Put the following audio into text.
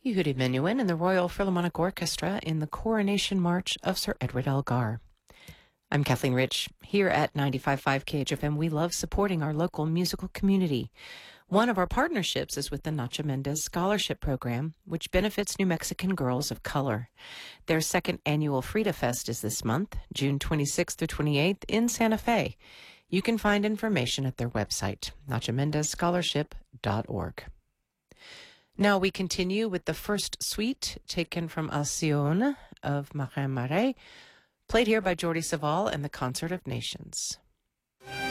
Yehudi Menuhin and the Royal Philharmonic Orchestra in the Coronation March of Sir Edward Elgar. I'm Kathleen Rich. Here at 95.5 KHFM, we love supporting our local musical community. One of our partnerships is with the Nacha Mendez Scholarship Program, which benefits New Mexican girls of color. Their second annual Frida Fest is this month, June 26th through 28th in Santa Fe. You can find information at their website, nachamendezscholarship.org. Now we continue with the first suite taken from Alcyone of Marin Marais, played here by Jordi Savall and the Concert of Nations.